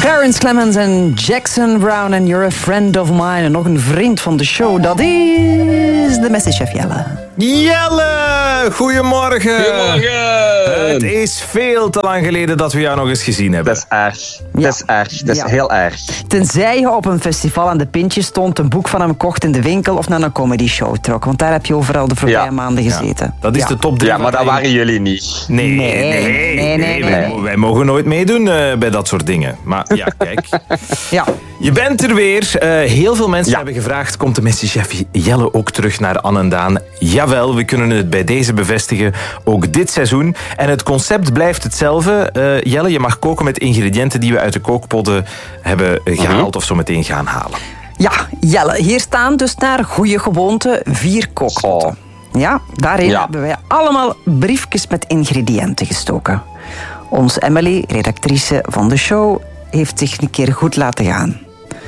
Clarence Clemens en Jackson Brown en You're a Friend of Mine. En nog een vriend van de show, dat is de Messi-chef Jelle. Jelle, goedemorgen. Goedemorgen. Het is veel te lang geleden dat we jou nog eens gezien hebben. Dat is erg. Dat is erg. Dat is heel erg. Tenzij je op een festival aan de pintjes stond, een boek van hem kocht in de winkel of naar een comedy show trok. Want daar heb je overal de voorbije maanden gezeten. Ja, dat is de top 3. Ja, maar dat waren jullie niet. Nee. Wij mogen nooit meedoen bij dat soort dingen. Maar ja, kijk. Ja. Je bent er weer. Heel veel mensen hebben gevraagd, komt de Messi-chef Jelle ook terug naar Annendaan? Jawel, we kunnen het bij deze bevestigen. Ook dit seizoen. En het concept blijft hetzelfde. Jelle, je mag koken met ingrediënten die we uit de kookpotten hebben gehaald of zo meteen gaan halen. Ja, Jelle, hier staan dus naar goede gewoonte 4 kookpotten. Ja, daarin hebben wij allemaal briefjes met ingrediënten gestoken. Ons Emily, redactrice van de show, heeft zich een keer goed laten gaan.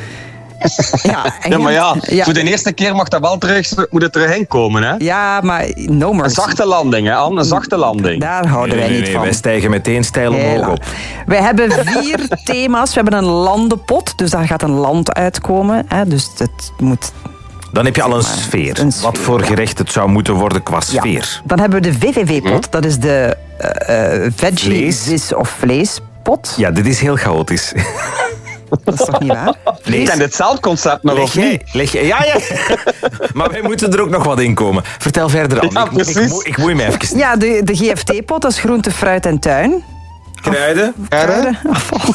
Maar voor de eerste keer mag dat wel moet het terug komen, hè? Ja, maar no mercy. Een zachte landing, hè, Anne? Een zachte landing. Daar houden wij niet van. Wij stijgen meteen steil omhoog op. Wij hebben 4 thema's. We hebben een landenpot, dus daar gaat een land uitkomen. Hè, dus het moet... Dan heb je al een sfeer. Wat voor gerecht het zou moeten worden qua sfeer. Dan hebben we de VVV-pot. Dat is de veggie, vis of vleespot. Ja, dit is heel chaotisch. Dat is toch niet waar? Ik ken hetzelfde concept nog, of niet? Ja. Maar wij moeten er ook nog wat in komen. Vertel verder aan. Ja, precies. Ik moei me even. Ja, de GFT-pot, dat is groente, fruit en tuin. Kruiden. Afval.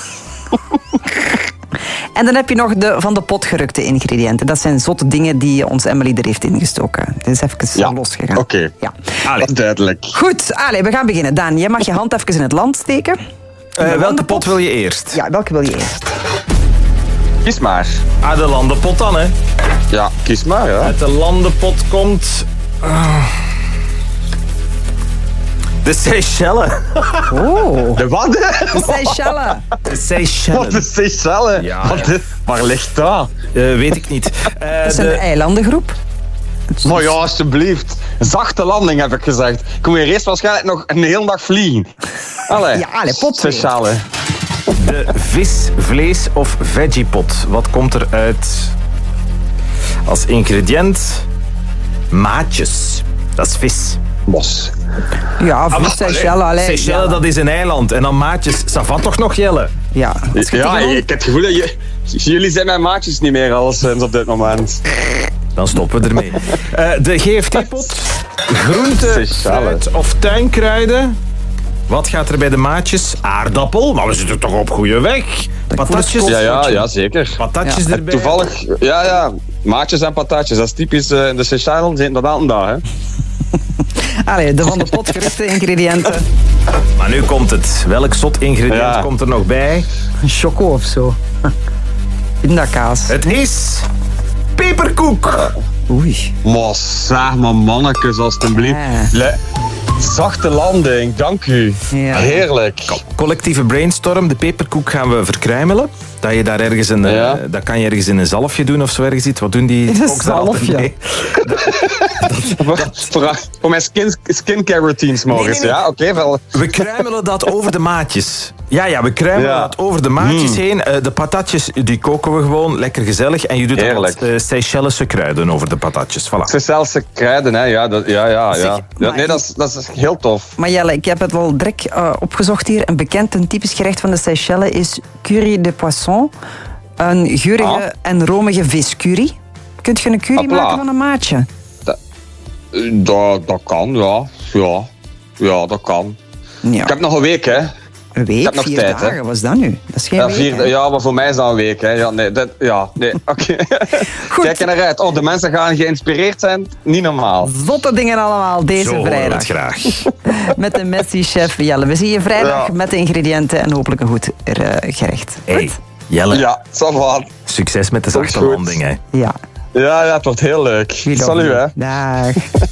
En dan heb je nog van de pot gerukte ingrediënten. Dat zijn zotte dingen die ons Emily er heeft ingestoken. Dit is even losgegaan. Oké. Ja. Dat is duidelijk. Goed, we gaan beginnen. Daan, jij mag je hand even in het land steken. Welke pot wil je eerst? Ja, welke wil je eerst? Kies maar. De landenpot dan, hè? Ja, kies maar, ja. Uit de landenpot komt... de Seychelles. Oh. De wat? De Seychelles. De Seychelles. Wat, de Seychelles? Ja. Waar ligt dat? Weet ik niet. Dat is een eilandengroep. Maar ja, alsjeblieft. Zachte landing, heb ik gezegd. Ik moet hier eerst waarschijnlijk nog een hele dag vliegen. Allee. Pot. Seychelles. De vis, vlees of veggiepot. Wat komt er uit als ingrediënt? Maatjes. Dat is vis. Bos. Ja, vis, Seychelles. Seychelles, dat is een eiland. En dan maatjes. Savat toch nog, Jelle? Ja, ik heb het gevoel dat jullie zijn mijn maatjes niet meer alleszins op dit moment. Dan stoppen we ermee. De GFT-pot. Groente, fruit of tuinkruiden. Wat gaat er bij de maatjes? Aardappel, maar we zitten toch op goede weg. Patatjes. Ja, zeker. Patatjes erbij. Toevallig, maatjes en patatjes. Dat is typisch in de Seychelles, inderdaad een dag, hè. De van de pot gerukte ingrediënten. Maar nu komt het. Welk zot ingrediënt komt er nog bij? Een choco of zo. Pindakaas. Het is... peperkoek. Oei. Maar zeg maar, mannetjes, alstublieft. Zachte landing, dank u. Ja. Heerlijk. Collectieve brainstorm. De peperkoek gaan we verkruimelen. Dat je daar ergens dat kan je ergens in een zalfje doen of zo ergens iets. Wat doen die? In een zalfje? Nee. Voor mijn skincare routines morgens. Nee. Ja, oké. We kruimelen dat over de maatjes. Ja, we kruimelen dat over de maatjes heen. De patatjes, die koken we gewoon lekker gezellig. En je doet dan wat Seychellese kruiden over de patatjes. Voilà. Seychellese kruiden, hè. Ja. Nee, dat is heel tof. Maar Jelle, ik heb het wel direct opgezocht hier. Een bekend en typisch gerecht van de Seychelles is curry de poisson. Een geurige en romige viscurry. Kunt je een curry maken van een maatje? Dat kan, ja. Ja, dat kan. Ja. Ik heb nog een week, hè. Een week? Ik heb nog 4 tijd, dagen, hè. Wat is dat nu? Dat is geen week, hè? Ja, maar voor mij is dat een week, hè. Oké. Kijk er naar uit. De mensen gaan geïnspireerd zijn. Niet normaal. Zotte dingen allemaal deze Zo vrijdag. Zo graag. Met de Messi-chef Jelle. We zien je vrijdag met de ingrediënten en hopelijk een goed gerecht. Hey, Jelle. Ja, savat. Succes met de zachte landing, hè. Ja. Ja, het wordt heel leuk. Salut, hè. Dag.